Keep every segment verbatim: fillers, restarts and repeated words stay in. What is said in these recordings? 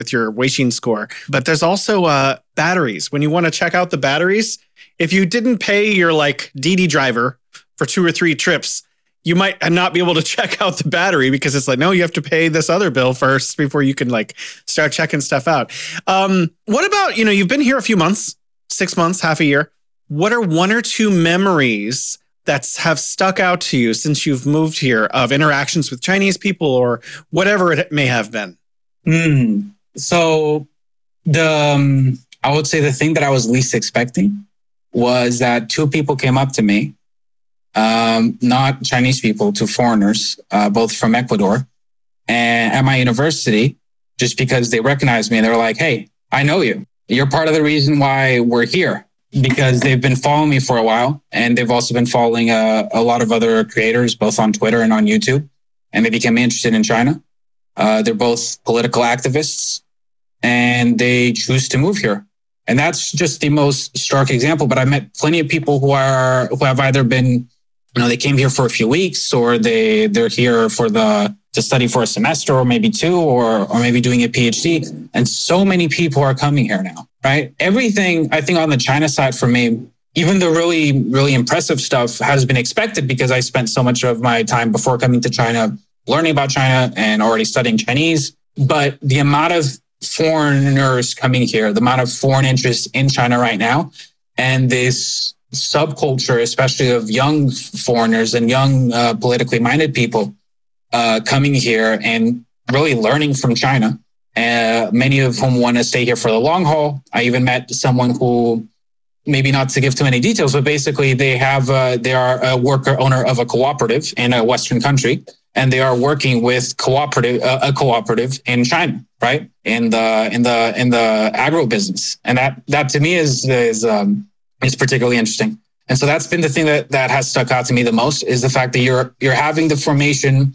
with your Weixin score. But there's also uh, batteries. When you want to check out the batteries, if you didn't pay your like Didi driver for two or three trips, you might not be able to check out the battery because it's like, no, you have to pay this other bill first before you can like start checking stuff out. Um, what about, you know, you've been here a few months, six months, half a year. What are one or two memories that have stuck out to you since you've moved here of interactions with Chinese people or whatever it may have been? Mm. So the, um, I would say the thing that I was least expecting was that two people came up to me, um, not Chinese people, two foreigners, uh, both from Ecuador, and at my university, just because they recognized me. They were like, hey, I know you. You're part of the reason why we're here, because they've been following me for a while. And they've also been following a, a lot of other creators, both on Twitter and on YouTube. And they became interested in China. Uh, they're both political activists and they choose to move here. And that's just the most stark example. But I met plenty of people who are, who have either been, you know, they came here for a few weeks, or they, they're here for the, to study for a semester or maybe two, or, or maybe doing a PhD. And so many people are coming here now, right? Everything, I think on the China side for me, even the really, really impressive stuff has been expected because I spent so much of my time before coming to China learning about China and already studying Chinese. But the amount of foreigners coming here, the amount of foreign interest in China right now, and this subculture, especially of young foreigners and young uh, politically minded people uh, coming here and really learning from China, uh, many of whom want to stay here for the long haul. I even met someone who, maybe not to give too many details, but basically they have, uh, they are a worker owner of a cooperative in a Western country, and they are working with cooperative, uh, a cooperative in China, right? In the, in the, in the agro business. And that, that to me is, is, um, is particularly interesting. And so that's been the thing that, that has stuck out to me the most, is the fact that you're, you're having the formation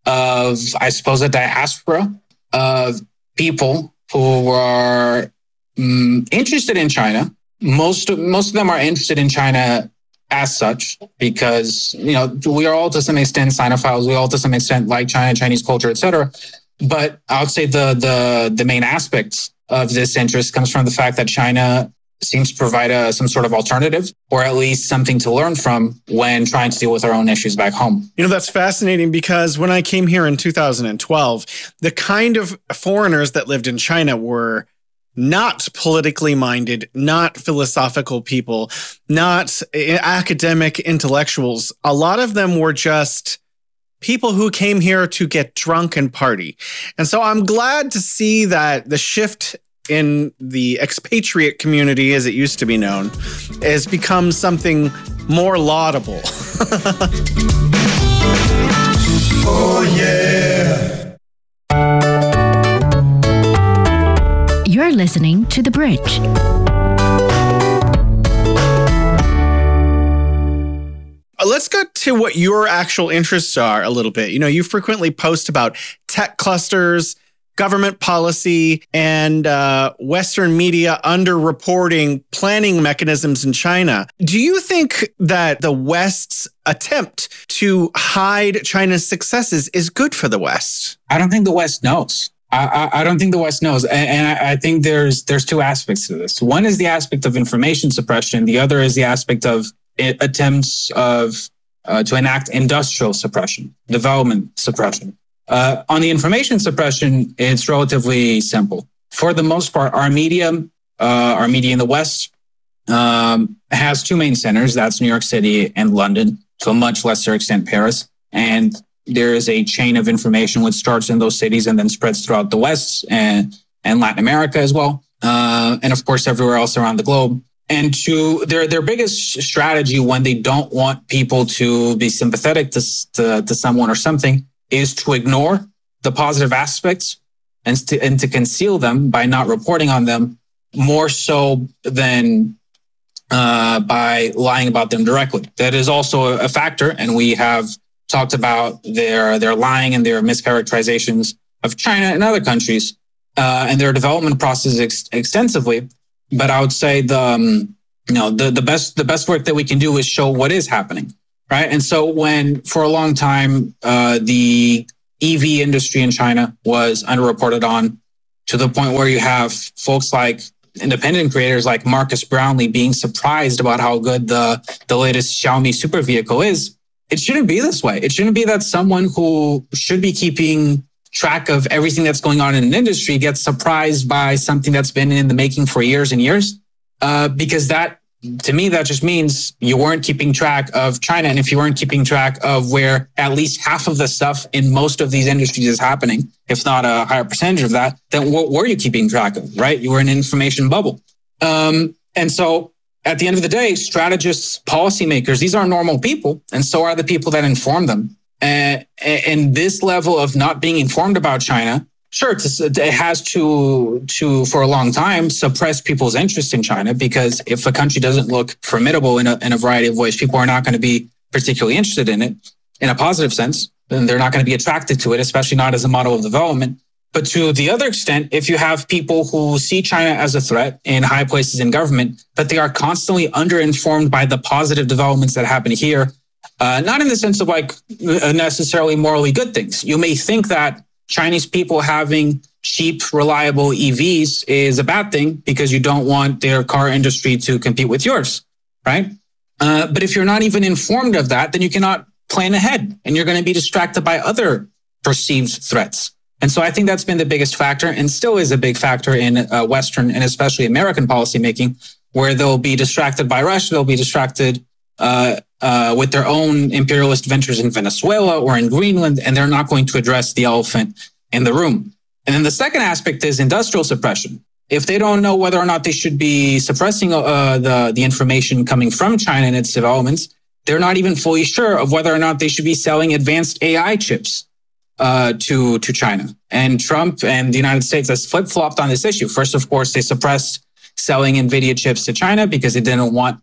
of, I suppose, a diaspora of people who are um, interested in China. Most of, most of them are interested in China as such, because, you know, we are all to some extent Sinophiles. We all to some extent like China, Chinese culture, et cetera. But I would say the, the, the main aspect of this interest comes from the fact that China seems to provide a, some sort of alternative, or at least something to learn from when trying to deal with our own issues back home. You know, that's fascinating, because when I came here in two thousand twelve, the kind of foreigners that lived in China were not politically minded, not philosophical people, not academic intellectuals. A lot of them were just people who came here to get drunk and party. And so I'm glad to see that the shift in the expatriate community, as it used to be known, has become something more laudable. Oh, yeah. You're listening to The Bridge. Let's get to what your actual interests are a little bit. You know, you frequently post about tech clusters, government policy, and uh, Western media underreporting planning mechanisms in China. Do you think that the West's attempt to hide China's successes is good for the West? I don't think the West knows. I, I, I don't think the West knows. And, and I, I think there's there's two aspects to this. One is the aspect of information suppression. The other is the aspect of attempts of uh, to enact industrial suppression, development suppression. Uh, on the information suppression, it's relatively simple. For the most part, our media, uh, our media in the West, um, has two main centers. That's New York City and London, to a much lesser extent, Paris. And there is a chain of information which starts in those cities and then spreads throughout the West and, and Latin America as well. Uh, and of course, everywhere else around the globe. And to their their biggest strategy when they don't want people to be sympathetic to, to, to someone or something is to ignore the positive aspects and to, and to conceal them by not reporting on them, more so than uh, by lying about them directly. That is also a factor, and we have talked about their their lying and their mischaracterizations of China and other countries uh, and their development process ex- extensively. But I would say the um, you know the the best the best work that we can do is show what is happening. Right. And so when for a long time, uh, the E V industry in China was underreported on, to the point where you have folks like independent creators like Marcus Brownlee being surprised about how good the, the latest Xiaomi super vehicle is. It shouldn't be this way. It shouldn't be that someone who should be keeping track of everything that's going on in an industry gets surprised by something that's been in the making for years and years. Uh, because that, to me, that just means you weren't keeping track of China. And if you weren't keeping track of where at least half of the stuff in most of these industries is happening, if not a higher percentage of that, then what were you keeping track of, right? You were in an information bubble. Um, and so at the end of the day, strategists, policymakers, these are normal people. And so are the people that inform them. And, and this level of not being informed about China, sure, it has to, to, for a long time, suppress people's interest in China, because if a country doesn't look formidable in a, in a variety of ways, people are not going to be particularly interested in it in a positive sense. Then they're not going to be attracted to it, especially not as a model of development. But to the other extent, if you have people who see China as a threat in high places in government, but they are constantly underinformed by the positive developments that happen here, uh, not in the sense of like necessarily morally good things. You may think that Chinese people having cheap, reliable E Vs is a bad thing because you don't want their car industry to compete with yours, right? Uh, but if you're not even informed of that, then you cannot plan ahead and you're going to be distracted by other perceived threats. And so I think that's been the biggest factor and still is a big factor in uh, Western and especially American policymaking, where they'll be distracted by Russia, they'll be distracted uh, uh, with their own imperialist ventures in Venezuela or in Greenland, and they're not going to address the elephant in the room. And then the second aspect is industrial suppression. If they don't know whether or not they should be suppressing uh, the, the information coming from China and its developments, they're not even fully sure of whether or not they should be selling advanced A I chips uh, to, to China. And Trump and the United States has flip-flopped on this issue. First, of course, they suppressed selling NVIDIA chips to China because they didn't want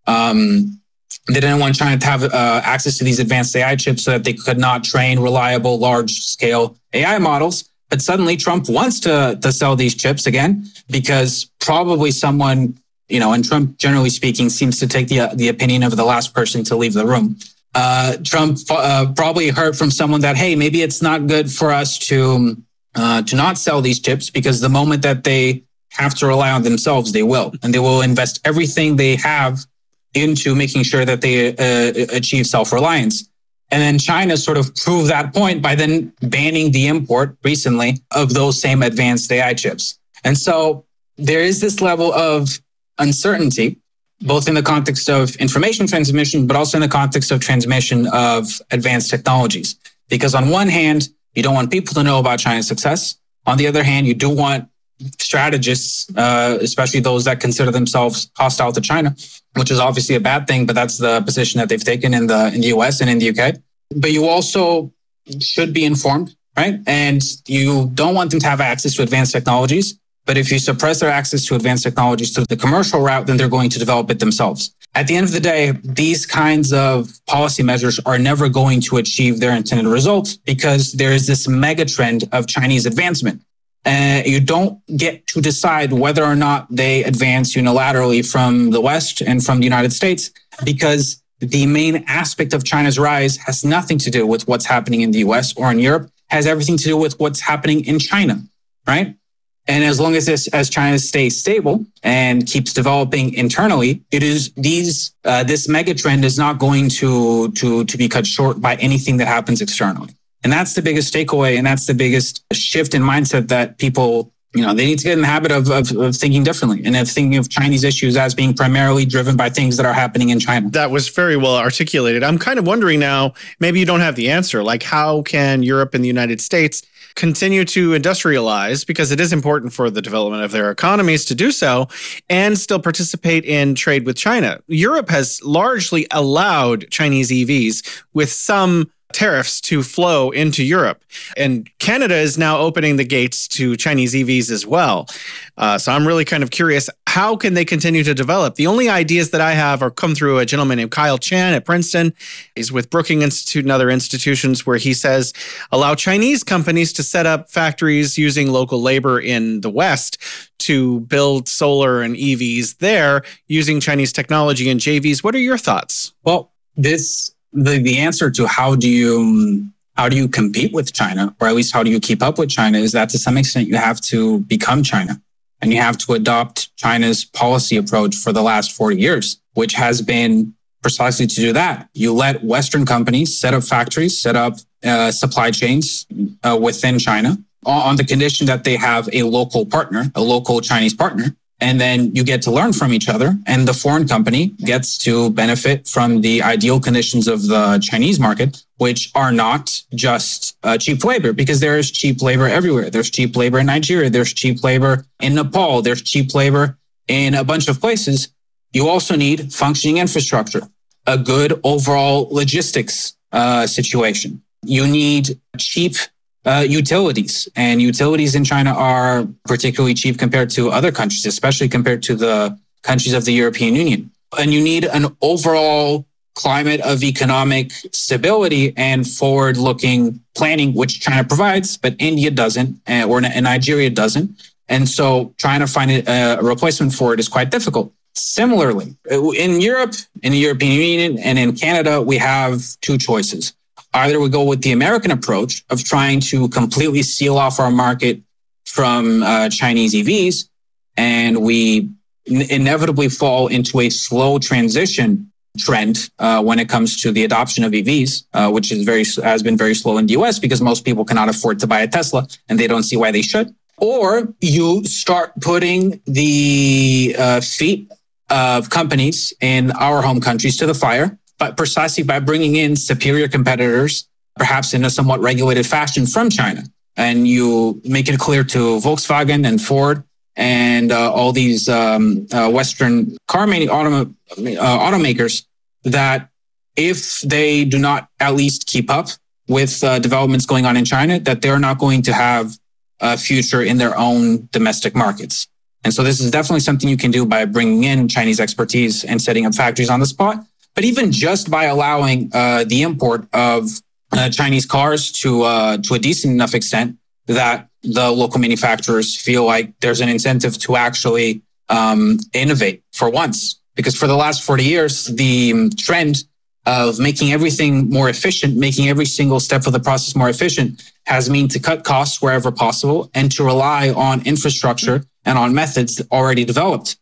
um, they didn't want China to have uh, access to these advanced A I chips so that they could not train reliable, large-scale A I models. But suddenly Trump wants to, to sell these chips again because probably someone, you know, and Trump, generally speaking, seems to take the, uh, the opinion of the last person to leave the room. Uh, Trump uh, probably heard from someone that, hey, maybe it's not good for us to, uh, to not sell these chips because the moment that they have to rely on themselves, they will. And they will invest everything they have into making sure that they uh, achieve self-reliance. And then China sort of proved that point by then banning the import recently of those same advanced A I chips. And so there is this level of uncertainty, both in the context of information transmission, but also in the context of transmission of advanced technologies. Because on one hand, you don't want people to know about China's success. On the other hand, you do want strategists, uh, especially those that consider themselves hostile to China, which is obviously a bad thing, but that's the position that they've taken in the in the U S and in the U K. But you also should be informed, right? And you don't want them to have access to advanced technologies. But if you suppress their access to advanced technologies through the commercial route, then they're going to develop it themselves. At the end of the day, these kinds of policy measures are never going to achieve their intended results because there is this mega trend of Chinese advancement. Uh, you don't get to decide whether or not they advance unilaterally from the West and from the United States, because the main aspect of China's rise has nothing to do with what's happening in the U S or in Europe, has everything to do with what's happening in China, right? And as long as this, as China stays stable and keeps developing internally, it is these uh, this mega trend is not going to to to be cut short by anything that happens externally. And that's the biggest takeaway, and that's the biggest shift in mindset that people, you know, they need to get in the habit of, of, of thinking differently and of thinking of Chinese issues as being primarily driven by things that are happening in China. That was very well articulated. I'm kind of wondering now, maybe you don't have the answer, like how can Europe and the United States continue to industrialize, because it is important for the development of their economies to do so, and still participate in trade with China? Europe has largely allowed Chinese E Vs with some tariffs to flow into Europe. And Canada is now opening the gates to Chinese E Vs as well. Uh, so I'm really kind of curious, how can they continue to develop? The only ideas that I have are come through a gentleman named Kyle Chan at Princeton. He's with Brookings Institute and other institutions, where he says, allow Chinese companies to set up factories using local labor in the West to build solar and E Vs there using Chinese technology and J Vs. What are your thoughts? Well, this... The, the answer to how do you how do you compete with China, or at least how do you keep up with China, is that to some extent you have to become China and you have to adopt China's policy approach for the last forty years, which has been precisely to do that. You let Western companies set up factories, set up uh, supply chains uh, within China on the condition that they have a local partner, a local Chinese partner. And then you get to learn from each other, and the foreign company gets to benefit from the ideal conditions of the Chinese market, which are not just uh, cheap labor, because there is cheap labor everywhere. There's cheap labor in Nigeria. There's cheap labor in Nepal. There's cheap labor in a bunch of places. You also need functioning infrastructure, a good overall logistics uh, situation. You need cheap Uh, utilities, and utilities in China are particularly cheap compared to other countries, especially compared to the countries of the European Union. And you need an overall climate of economic stability and forward-looking planning, which China provides, but India doesn't, or Nigeria doesn't. And so trying to find a replacement for it is quite difficult. Similarly, in Europe, in the European Union, and in Canada, we have two choices. Either we go with the American approach of trying to completely seal off our market from uh, Chinese E Vs, and we n- inevitably fall into a slow transition trend uh, when it comes to the adoption of E Vs, uh, which is very has been very slow in the U S because most people cannot afford to buy a Tesla, and they don't see why they should. Or you start putting the uh, feet of companies in our home countries to the fire, but precisely by bringing in superior competitors, perhaps in a somewhat regulated fashion from China. And you make it clear to Volkswagen and Ford and uh, all these um, uh, Western car manu- autom- uh, automakers that if they do not at least keep up with uh, developments going on in China, that they're not going to have a future in their own domestic markets. And so this is definitely something you can do by bringing in Chinese expertise and setting up factories on the spot. But even just by allowing uh, the import of uh, Chinese cars to uh, to a decent enough extent that the local manufacturers feel like there's an incentive to actually um, innovate for once. Because for the last forty years, the trend of making everything more efficient, making every single step of the process more efficient, has meant to cut costs wherever possible and to rely on infrastructure and on methods already developed.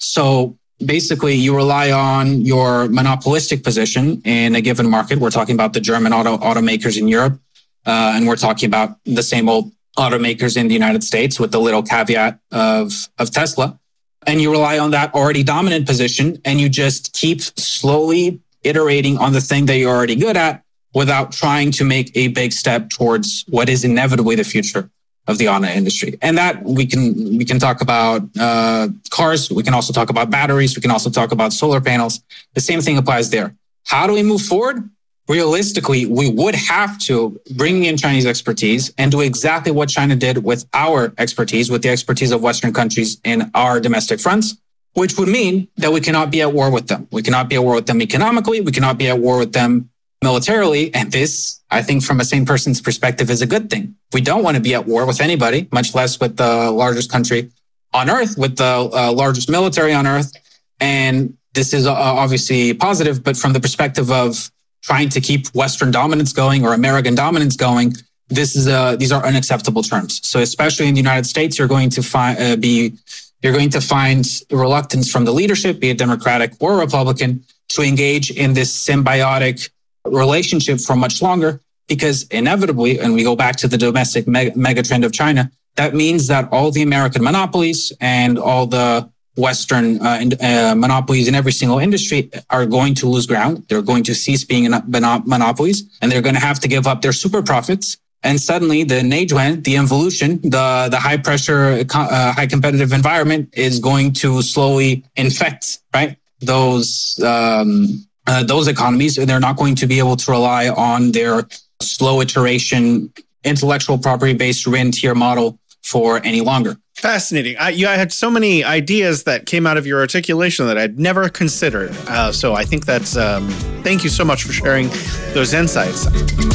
So basically, you rely on your monopolistic position in a given market. We're talking about the German auto automakers in Europe, uh, and we're talking about the same old automakers in the United States with the little caveat of, of Tesla. And you rely on that already dominant position, and you just keep slowly iterating on the thing that you're already good at without trying to make a big step towards what is inevitably the future of the auto industry. And that we can we can talk about uh, cars. We can also talk about batteries. We can also talk about solar panels. The same thing applies there. How do we move forward? Realistically, we would have to bring in Chinese expertise and do exactly what China did with our expertise, with the expertise of Western countries in our domestic fronts, which would mean that we cannot be at war with them. We cannot be at war with them economically. We cannot be at war with them militarily. And this, I think, from a sane person's perspective, is a good thing. We don't want to be at war with anybody, much less with the largest country on earth, with the uh, largest military on earth. And this is uh, obviously positive, but from the perspective of trying to keep Western dominance going or American dominance going, this is uh, these are unacceptable terms. So especially in the United States, you're going to find uh, be you're going to find reluctance from the leadership, be it Democratic or Republican, to engage in this symbiotic relationship for much longer, because inevitably, and we go back to the domestic mega, mega trend of China, that means that all the American monopolies and all the Western uh, uh, monopolies in every single industry are going to lose ground. They're going to cease being monopolies, and they're going to have to give up their super profits. And suddenly the Nejuan, the involution, the, the high pressure, uh, high competitive environment is going to slowly infect, right? Those, um, uh, those economies, and they're not going to be able to rely on their slow iteration, intellectual property based rentier model for any longer. Fascinating. I, you, I had so many ideas that came out of your articulation that I'd never considered. Uh, so I think that's, um, thank you so much for sharing those insights.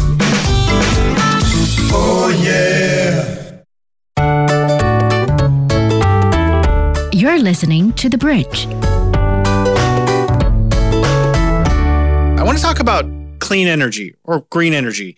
Oh, yeah. You're listening to The Bridge. I want to talk about clean energy or green energy.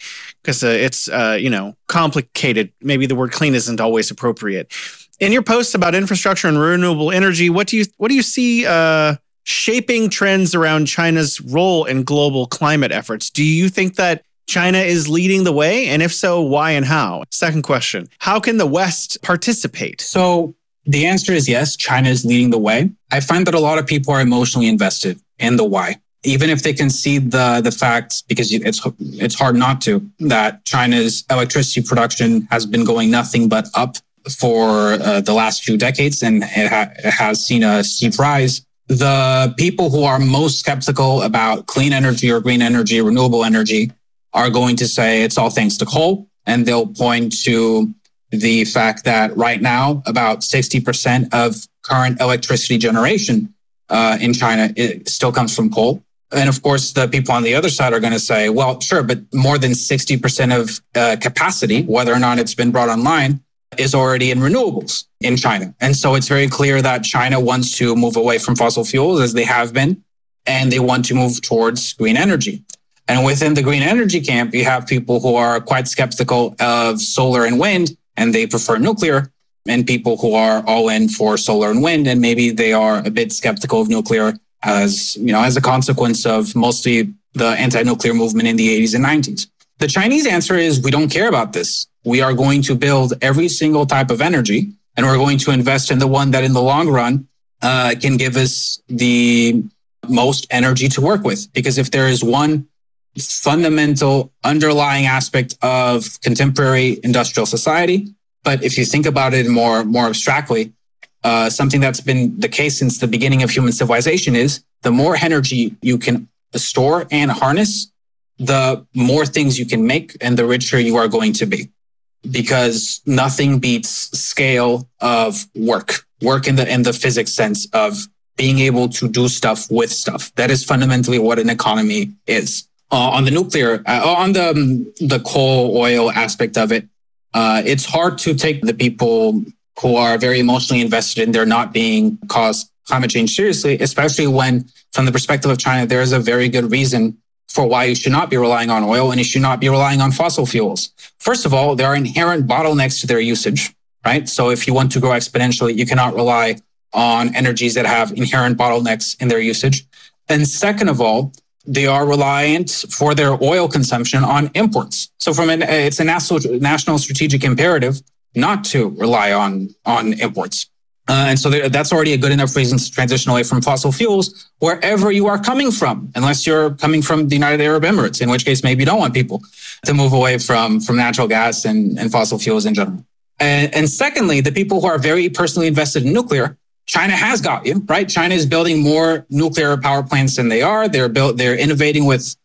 because uh, it's, uh, you know, complicated. Maybe the word clean isn't always appropriate. In your posts about infrastructure and renewable energy, what do you what do you see uh, shaping trends around China's role in global climate efforts? Do you think that China is leading the way? And if so, why and how? Second question, how can the West participate? So the answer is yes, China is leading the way. I find that a lot of people are emotionally invested in the why. Even if they can see the the fact, because it's it's hard not to, that China's electricity production has been going nothing but up for uh, the last few decades, and it, ha- it has seen a steep rise. The people who are most skeptical about clean energy or green energy, renewable energy, are going to say it's all thanks to coal, and they'll point to the fact that right now about sixty percent of current electricity generation uh, in China it still comes from coal. And of course, the people on the other side are going to say, well, sure, but more than sixty percent of uh, capacity, whether or not it's been brought online, is already in renewables in China. And so it's very clear that China wants to move away from fossil fuels as they have been, and they want to move towards green energy. And within the green energy camp, you have people who are quite skeptical of solar and wind, and they prefer nuclear, and people who are all in for solar and wind, and maybe they are a bit skeptical of nuclear as, you know, as a consequence of mostly the anti-nuclear movement in the eighties and nineties. The Chinese answer is, we don't care about this. We are going to build every single type of energy, and we're going to invest in the one that in the long run uh, can give us the most energy to work with. Because if there is one fundamental underlying aspect of contemporary industrial society, but if you think about it more, more abstractly, uh, something that's been the case since the beginning of human civilization is the more energy you can store and harness, the more things you can make and the richer you are going to be. Because nothing beats scale of work, work in the, in the physics sense of being able to do stuff with stuff. That is fundamentally what an economy is. Uh, on the nuclear, uh, on the um, the coal oil aspect of it, uh, it's hard to take the people who are very emotionally invested in there not being cause climate change seriously, especially when, from the perspective of China, there is a very good reason for why you should not be relying on oil and you should not be relying on fossil fuels. First of all, there are inherent bottlenecks to their usage, right? So if you want to grow exponentially, you cannot rely on energies that have inherent bottlenecks in their usage. And second of all, they are reliant for their oil consumption on imports. So from an, it's a national, national strategic imperative not to rely on, on imports. Uh, and so there, that's already a good enough reason to transition away from fossil fuels wherever you are coming from, unless you're coming from the United Arab Emirates, in which case maybe you don't want people to move away from, from natural gas and, and fossil fuels in general. And, and secondly, the people who are very personally invested in nuclear, China has got you, right? China is building more nuclear power plants than they are. They're built, they're innovating with,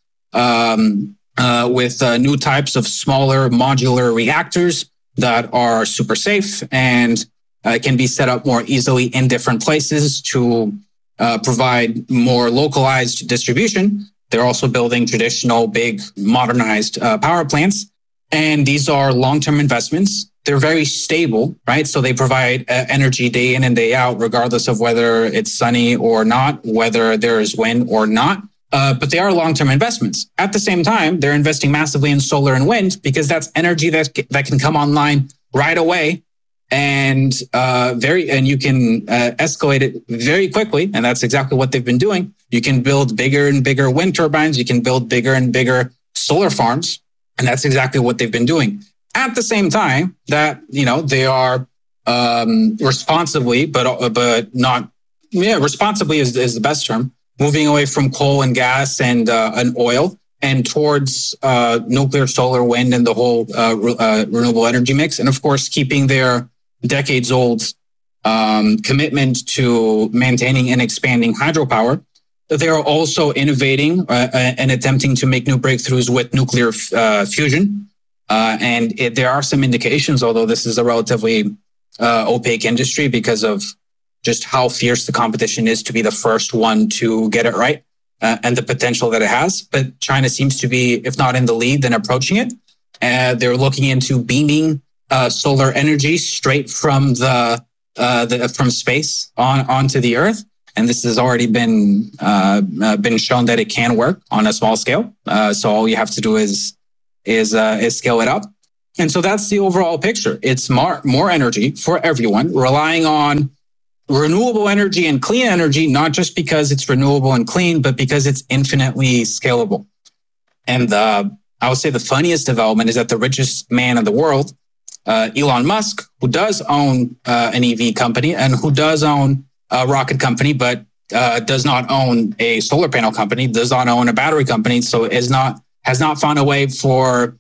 um, uh, with uh, new types of smaller modular reactors that are super safe and uh, can be set up more easily in different places to uh, provide more localized distribution. They're also building traditional big modernized uh, power plants. And these are long-term investments. They're very stable, right? So they provide uh, energy day in and day out, regardless of whether it's sunny or not, whether there is wind or not. Uh, but they are long-term investments. At the same time, they're investing massively in solar and wind because that's energy that that can come online right away, and uh, very and you can uh, escalate it very quickly. And that's exactly what they've been doing. You can build bigger and bigger wind turbines. You can build bigger and bigger solar farms, and that's exactly what they've been doing. At the same time, that you know they are um, responsibly, but but not yeah, responsibly is is the best term. Moving away from coal and gas and uh, and oil and towards uh, nuclear, solar, wind, and the whole uh, re- uh, renewable energy mix. And of course, keeping their decades-old um, commitment to maintaining and expanding hydropower. They are also innovating uh, and attempting to make new breakthroughs with nuclear uh, fusion. Uh, and it, there are some indications, although this is a relatively uh, opaque industry because of just how fierce the competition is to be the first one to get it right uh, and the potential that it has. But China seems to be, if not in the lead, then approaching it. Uh, they're looking into beaming uh, solar energy straight from the, uh, the from space on onto the Earth, and this has already been uh, uh, been shown that it can work on a small scale. Uh, so all you have to do is is uh, is scale it up. And so that's the overall picture. It's more, more energy for everyone, relying on renewable energy and clean energy, not just because it's renewable and clean, but because it's infinitely scalable. And uh, I would say the funniest development is that the richest man in the world, uh, Elon Musk, who does own uh, an E V company and who does own a rocket company, but uh, does not own a solar panel company, does not own a battery company, so is not has not found a way for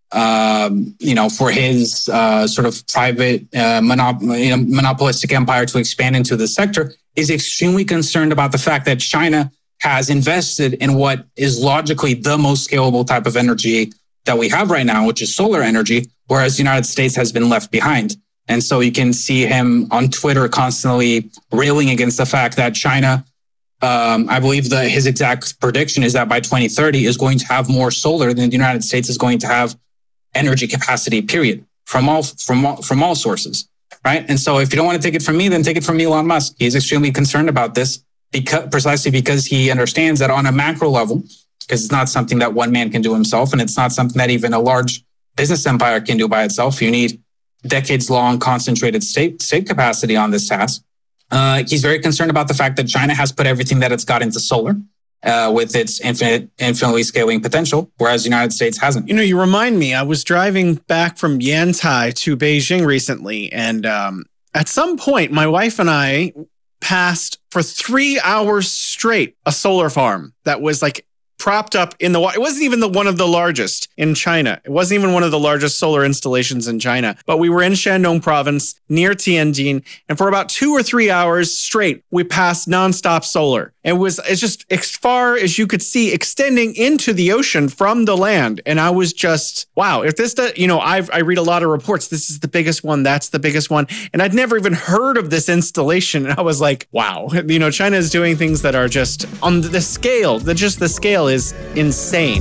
um, you know for his uh, sort of private uh, monop- you know, monopolistic empire to expand into the sector, is extremely concerned about the fact that China has invested in what is logically the most scalable type of energy that we have right now, which is solar energy, whereas the United States has been left behind. And so you can see him on Twitter constantly railing against the fact that China, um, I believe the, his exact prediction is that by twenty thirty is going to have more solar than the United States is going to have energy capacity, period, from all, from all, from all sources, right? And so if you don't want to take it from me, then take it from Elon Musk. He's extremely concerned about this because, precisely because he understands that on a macro level, because it's not something that one man can do himself, and it's not something that even a large business empire can do by itself. You need decades-long concentrated state state capacity on this task. Uh, he's very concerned about the fact that China has put everything that it's got into solar uh, with its infinite, infinitely scaling potential, whereas the United States hasn't. You know, you remind me, I was driving back from Yantai to Beijing recently, and um, at some point, my wife and I passed for three hours straight a solar farm that was like propped up in the water. It wasn't even the one of the largest in China. It wasn't even one of the largest solar installations in China. But we were in Shandong province near Tianjin, and for about two or three hours straight, we passed nonstop solar. It was it's just as far as you could see, extending into the ocean from the land. And I was just, wow, if this does, you know, I've, I read a lot of reports. This is the biggest one. That's the biggest one. And I'd never even heard of this installation. And I was like, wow, you know, China is doing things that are just on the scale, the just the scale is insane.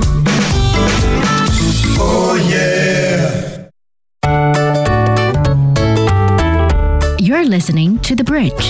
Oh yeah. You're listening to The Bridge.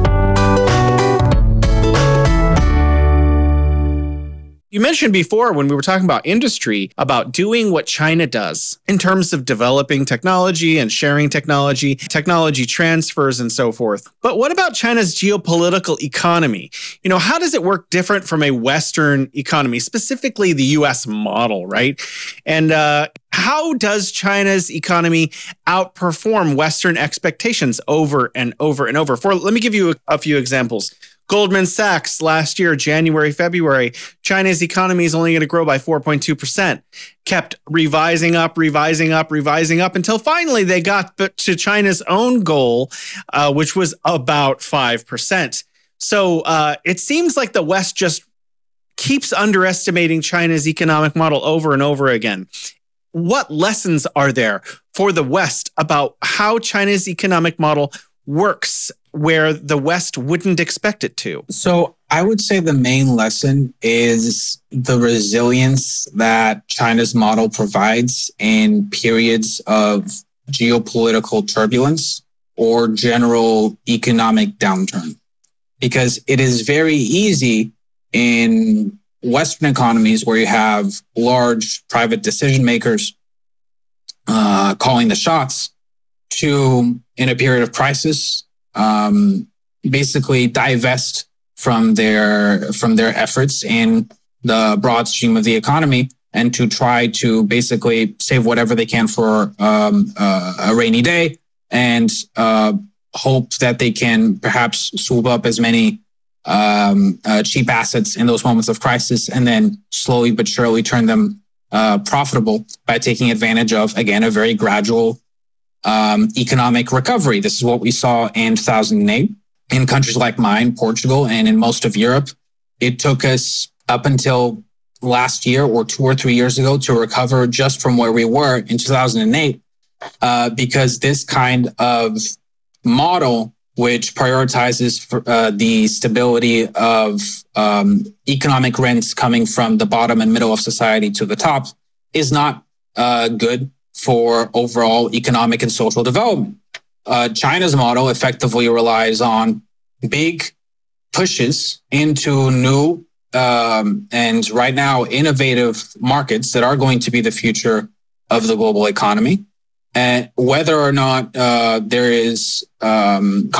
You mentioned before when we were talking about industry, about doing what China does in terms of developing technology and sharing technology, technology transfers and so forth. But what about China's geopolitical economy? You know, how does it work different from a Western economy, specifically the U S model, right? And uh, how does China's economy outperform Western expectations over and over and over? For let me give you a, a few examples. Goldman Sachs last year, January, February, China's economy is only going to grow by four point two percent. Kept revising up, revising up, revising up until finally they got to China's own goal, uh, which was about five percent. So uh, it seems like the West just keeps underestimating China's economic model over and over again. What lessons are there for the West about how China's economic model works where the West wouldn't expect it to? So I would say the main lesson is the resilience that China's model provides in periods of geopolitical turbulence or general economic downturn. Because it is very easy in Western economies where you have large private decision makers uh, calling the shots to, in a period of crisis, um, basically divest from their from their efforts in the broad stream of the economy and to try to basically save whatever they can for um, uh, a rainy day and uh, hope that they can perhaps swoop up as many um, uh, cheap assets in those moments of crisis and then slowly but surely turn them uh, profitable by taking advantage of, again, a very gradual Um, economic recovery. This is what we saw in two thousand eight in countries like mine, Portugal, and in most of Europe. It took us up until last year or two or three years ago to recover just from where we were in two thousand eight, uh, because this kind of model, which prioritizes for, uh, the stability of um, economic rents coming from the bottom and middle of society to the top, is not uh, good for overall economic and social development. Uh, China's model effectively relies on big pushes into new um, and right now innovative markets that are going to be the future of the global economy. And whether or not uh, there is um,